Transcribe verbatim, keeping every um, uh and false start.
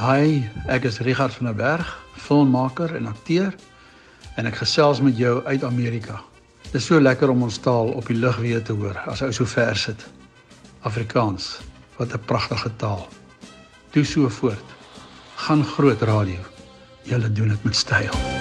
Hi, ek is Richard van der Berg, filmmaker en akteur, en ek gesels met jou uit Amerika. Dit is so lekker om ons taal op die lug weer te hoor, as ou so ver sit. Afrikaans, wat 'n pragtige taal. Doe so voort. Gaan groot radio. Julle doen dit met styl.